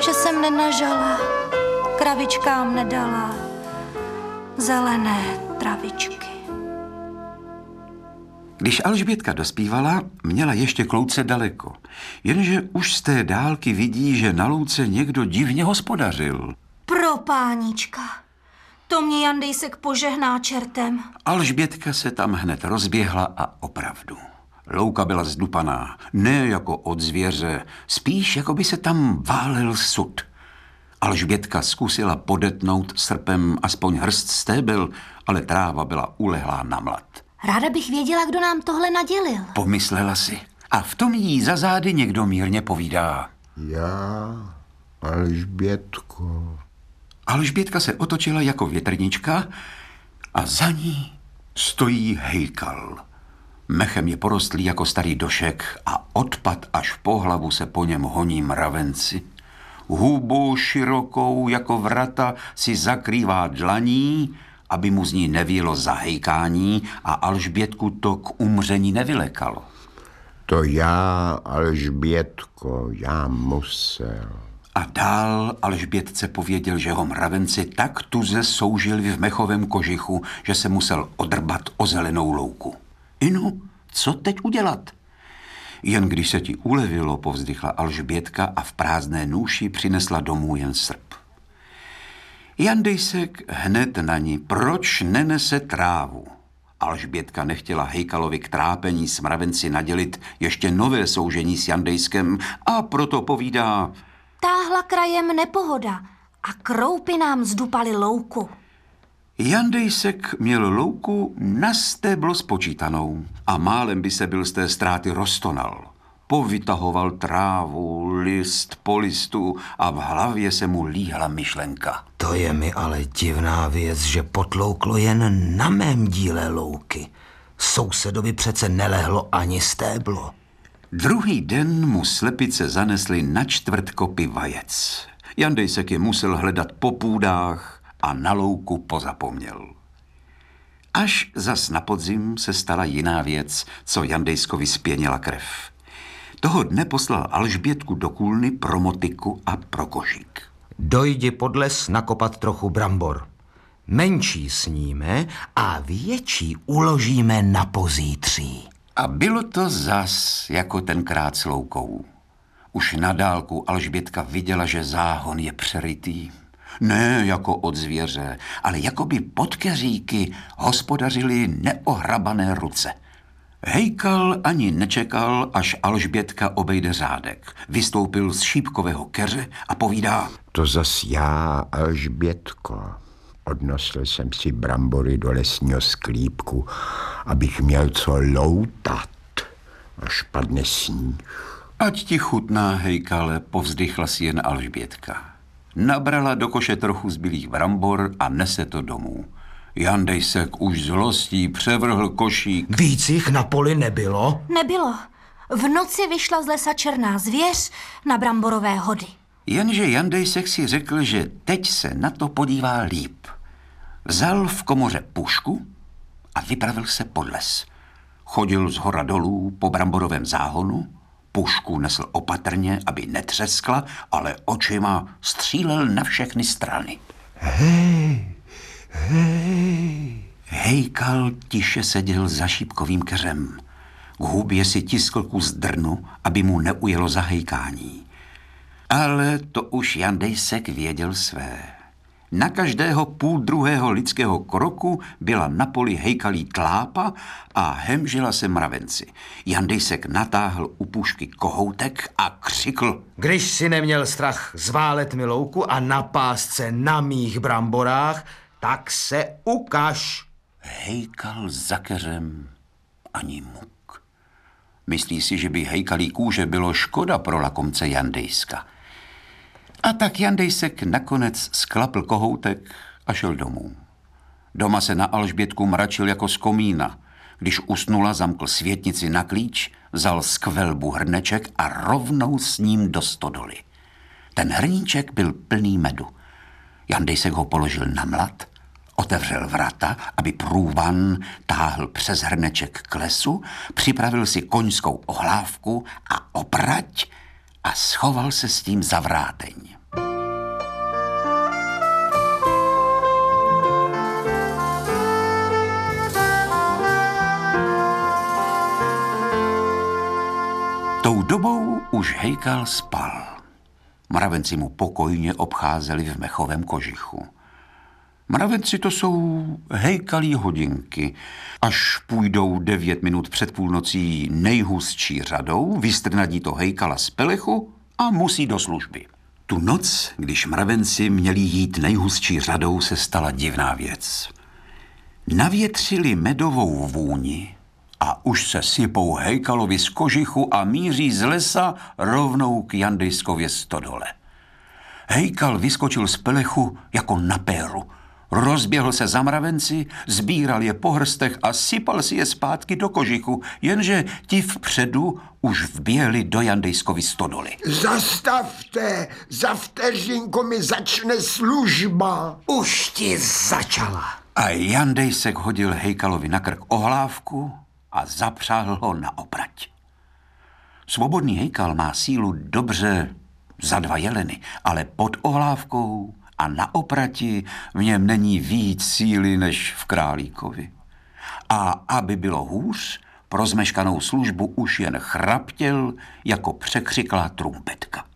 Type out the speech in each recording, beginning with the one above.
že jsem nenažala, kravičkám nedala zelené travičky. Když Alžbětka dospívala, měla ještě k louce daleko. Jenže už z té dálky vidí, že na louce někdo divně hospodařil. Pro pánička, to mě Jandejsek požehná čertem. Alžbětka se tam hned rozběhla a opravdu. Louka byla zdupaná, ne jako od zvěře, spíš jako by se tam válel sud. Alžbětka zkusila podetnout srpem aspoň hrst stébel, ale tráva byla ulehlá na mlad. Ráda bych věděla, kdo nám tohle nadělil. Pomyslela si. A v tom jí za zády někdo mírně povídá. Já, Alžbětko. Alžbětka se otočila jako větrnička a za ní stojí Hejkal. Mechem je porostlý jako starý došek a odpad až po hlavu se po něm honí mravenci. Hubu širokou jako vrata si zakrývá dlaní, aby mu z ní nevílo zahejkání a Alžbětku to k umření nevylekalo. To já, Alžbětko, já musel. A dál Alžbětce pověděl, že ho mravenci tak tuze soužili v mechovém kožichu, že se musel odrbat o zelenou louku. Inu, co teď udělat? Jen když se ti ulevilo, povzdychla Alžbětka a v prázdné nůši přinesla domů jen srp. Jandejsek hned na ní, proč nenese trávu? Alžbětka nechtěla Hejkalovi k trápení s mravenci nadělit ještě nové soužení s Jandejskem a proto povídá: Táhla krajem nepohoda a kroupy nám zdupali louku. Jandejsek měl louku na stéblo spočítanou a málem by se byl z té ztráty roztonal. Povytahoval trávu, list po listu a v hlavě se mu líhla myšlenka. To je mi ale divná věc, že potlouklo jen na mém díle louky. Sousedovi přece nelehlo ani stéblo. Druhý den mu slepice zanesly na čtvrt kopy vajec. Jandejsek je musel hledat po půdách a na louku pozapomněl. Až zas na podzim se stala jiná věc, co Jandejskovi spěnila krev. Toho dne poslal Alžbětku do kůlny pro motyku a pro košík. Dojdi pod les nakopat trochu brambor. Menší sníme a větší uložíme na pozítří. A bylo to zas jako tenkrát s loukou. Už na dálku Alžbětka viděla, že záhon je přerytý. Ne jako od zvěře, ale jako by pod keříky hospodařily neohrabané ruce. Hejkal ani nečekal, až Alžbětka obejde řádek. Vystoupil z šípkového keře a povídá: To zas já, Alžbětko. Odnosil jsem si brambory do lesního sklípku, abych měl co loutat, až padne sníh. Ať ti chutná, Hejkale, povzdychla si jen Alžbětka. Nabrala do koše trochu zbylých brambor a nese to domů. Jandejsek už zlostí převrhl košík. Víc jich na poli nebylo? Nebylo. V noci vyšla z lesa černá zvěř na bramborové hody. Jenže Jandejsek si řekl, že teď se na to podívá líp. Vzal v komoře pušku a vypravil se pod les. Chodil z hora dolů po bramborovém záhonu, pušku nesl opatrně, aby netřeskla, ale očima střílel na všechny strany. Hej! Hejkal tiše seděl za šípkovým keřem. K hubě si tiskl kus drnu, aby mu neujelo zahejkání. Ale to už Jandejsek věděl své. Na každého půl druhého lidského kroku byla na poli Hejkalí tlápa a hemžila se mravenci. Jandejsek natáhl u pušky kohoutek a křikl: Když si neměl strach zválet mi louku a napást se na mých bramborách, tak se ukaž. Hejkal za keřem ani muk. Myslí si, že by Hejkalí kůže bylo škoda pro lakomce Jandejska. A tak Jandejsek nakonec sklapl kohoutek a šel domů. Doma se na Alžbětku mračil jako z komína. Když usnula, zamkl světnici na klíč, vzal z kvelbu hrneček a rovnou s ním do stodoly. Ten hrníček byl plný medu. Jandejsek ho položil na mlad, otevřel vrata, aby průvan táhl přes hrneček k lesu, připravil si koňskou ohlávku a oprať a schoval se s tím za vráteň. Už Hejkal spal. Mravenci mu pokojně obcházeli v mechovém kožichu. Mravenci to jsou hejkalí hodinky. Až půjdou 9 minut před půlnocí nejhustší řadou, vystrnadí to Hejkala z pelechu a musí do služby. Tu noc, když mravenci měli jít nejhustší řadou, se stala divná věc. Navětřili medovou vůni a už se sypou Hejkalovi z kožichu a míří z lesa rovnou k Jandejskově stodole. Hejkal vyskočil z pelechu jako na péru. Rozběhl se za mravenci, sbíral je po hrstech a sypal si je zpátky do kožichu, jenže ti vpředu už vběhli do Jandejskovy stodoly. Zastavte, za vteřinku mi začne služba. Už ti začala. A Jandejsek hodil Hejkalovi na krk ohlávku a zapřáhl ho na oprať. Svobodný Hejkal má sílu dobře za 2 jeleny, ale pod ohlávkou a na oprati v něm není víc síly než v králíkovi. A aby bylo hůř, pro zmeškanou službu už jen chraptěl jako překřiklá trumpetka.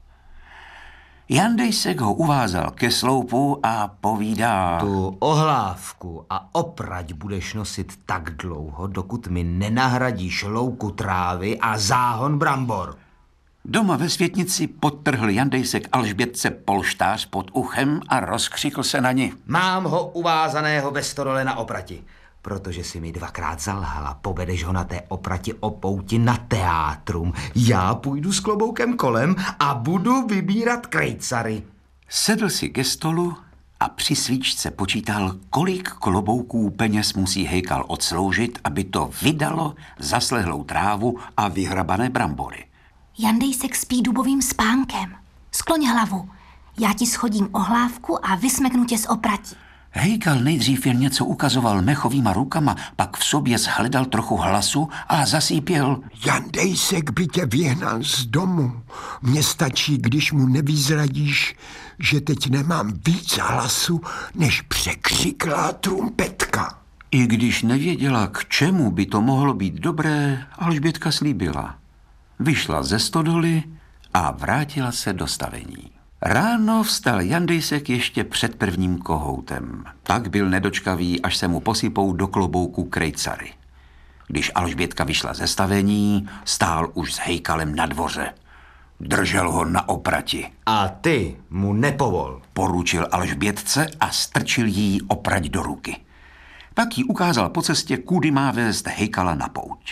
Jandejsek ho uvázal ke sloupu a povídá: Tu ohlávku a oprať budeš nosit tak dlouho, dokud mi nenahradíš louku trávy a záhon brambor. Doma ve světnici podtrhl Jandejsek Alžbětce polštář pod uchem a rozkřikl se na ni: Mám ho uvázaného ve stodole na oprati. Protože si mi 2krát zalhala, povedeš ho na té oprati o pouti na teátrum. Já půjdu s kloboukem kolem a budu vybírat krejcary. Sedl si ke stolu a při svíčce počítal, kolik klobouků peněz musí Hejkal odsloužit, aby to vydalo zaslehlou trávu a vyhrabané brambory. Jandejsek spí dubovým spánkem. Skloň hlavu. Já ti schodím ohlávku a vysmeknu tě z oprati. Hejkal nejdřív jen něco ukazoval mechovýma rukama, pak v sobě shledal trochu hlasu a zasípěl: Jandejsek by tě vyhnal z domu. Mně stačí, když mu nevyzradíš, že teď nemám víc hlasu, než překřiklá trumpetka. I když nevěděla, k čemu by to mohlo být dobré, Alžbětka slíbila. Vyšla ze stodoly a vrátila se do stavení. Ráno vstal Jandejsek ještě před prvním kohoutem. Tak byl nedočkavý, až se mu posypou do klobouku krejcary. Když Alžbětka vyšla ze stavení, stál už s Hejkalem na dvoře. Držel ho na oprati. A ty mu nepovol. Poručil Alžbětce a strčil jí oprať do ruky. Pak jí ukázal po cestě, kudy má vést Hejkala na pouť.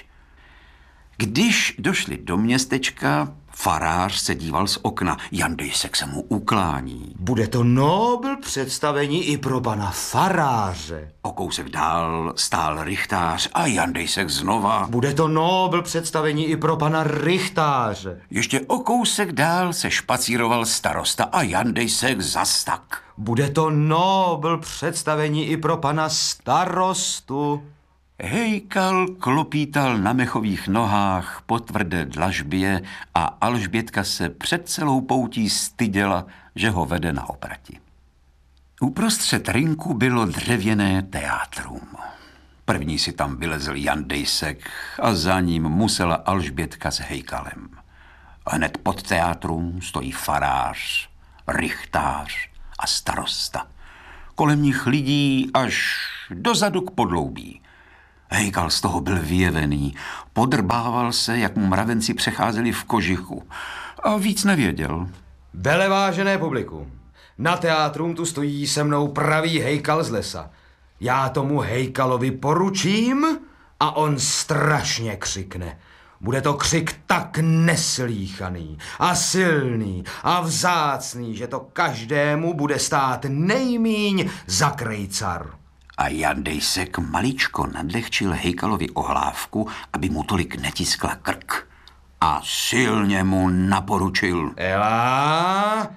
Když došli do městečka, farář se díval z okna. Jandejsek se mu uklání. Bude to nobl představení i pro pana faráře. O kousek dál stál rychtář a Jandejsek znova. Bude to nobl představení i pro pana rychtáře. Ještě o kousek dál se špacíroval starosta a Jandejsek zas tak. Bude to nobl představení i pro pana starostu. Hejkal klopítal na mechových nohách po tvrdé dlažbě a Alžbětka se před celou poutí styděla, že ho vede na oprati. Uprostřed rynku bylo dřevěné teátrum. První si tam vylezl Jandejsek a za ním musela Alžbětka s Hejkalem. Hned pod teátrum stojí farář, rychtář a starosta. Kolem nich lidí až dozadu k podloubí. Hejkal z toho byl vyjevený, podrbával se, jak mu mravenci přecházeli v kožichu a víc nevěděl. Velevážené publikum, na teátrum tu stojí se mnou pravý Hejkal z lesa. Já tomu Hejkalovi poručím a on strašně křikne. Bude to křik tak neslýchaný a silný a vzácný, že to každému bude stát nejmíň za krejcar. A Jandejsek maličko nadlehčil Hejkalovi ohlávku, aby mu tolik netiskla krk. A silně mu naporučil: Ela,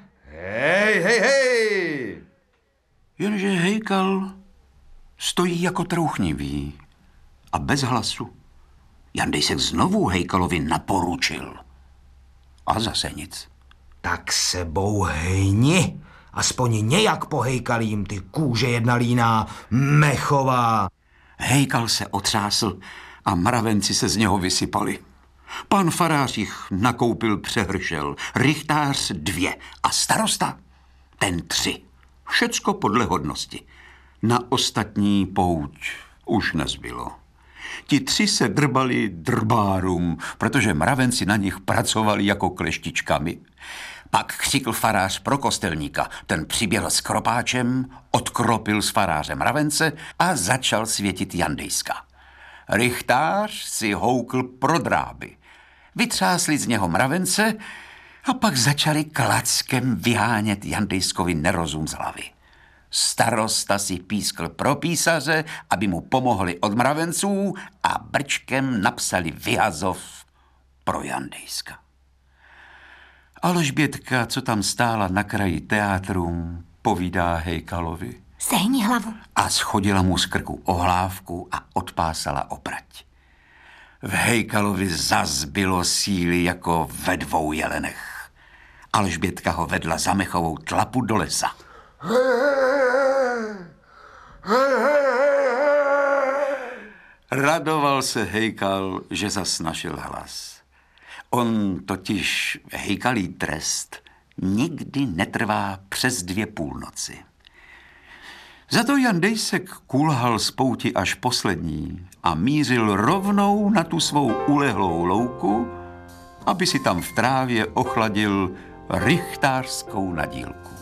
hej! Jenže Hejkal stojí jako trouchnivý a bez hlasu. Jandejsek znovu Hejkalovi naporučil. A zase nic. Tak se bouhni, aspoň nějak po Hejkalím, ty kůže jedna líná, mechová. Hejkal se otřásl a mravenci se z něho vysypali. Pan farář jich nakoupil přehršel, rychtář 2 a starosta ten 3. Všecko podle hodnosti. Na ostatní pouť už nezbylo. Ti 3 se drbali drbárům, protože mravenci na nich pracovali jako kleštičkami. Pak křikl farář pro kostelníka. Ten přiběhl s kropáčem, odkropil s farářem mravence a začal světit Jandejska. Rychtář si houkl pro dráby. Vytřásli z něho mravence a pak začali klackem vyhánět Jandejskovi nerozum z hlavy. Starosta si pískl pro písaře, aby mu pomohli od mravenců a brčkem napsali vyhazov pro Jandejska. Alžbětka, co tam stála na kraji teátru, povídá Hejkalovi. Sehni hlavu. A schodila mu z krku ohlávku a odpásala oprať. V Hejkalovi zas bylo síly jako ve 2 jelenech. Alžbětka ho vedla za mechovou tlapu do lesa. Radoval se Hejkal, že zas našel hlas. On totiž hejkalí trest nikdy netrvá přes 2 půlnoci. Za to Jandejsek kulhal z pouti až poslední a mířil rovnou na tu svou ulehlou louku, aby si tam v trávě ochladil rychtářskou nadílku.